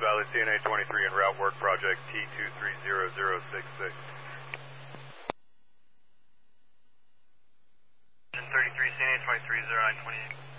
Valley, CNA 23 en route work project T230066. 33, CNA 23, 0928.